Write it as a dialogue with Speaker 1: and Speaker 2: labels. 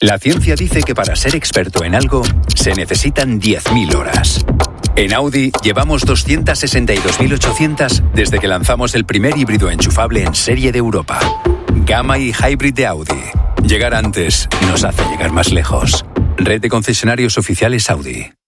Speaker 1: La ciencia dice que para ser experto en algo se necesitan 10.000 horas. En Audi llevamos 262.800 desde que lanzamos el primer híbrido enchufable en serie de Europa. Gamma y Hybrid de Audi. Llegar antes nos hace llegar más lejos. Red de concesionarios oficiales Audi.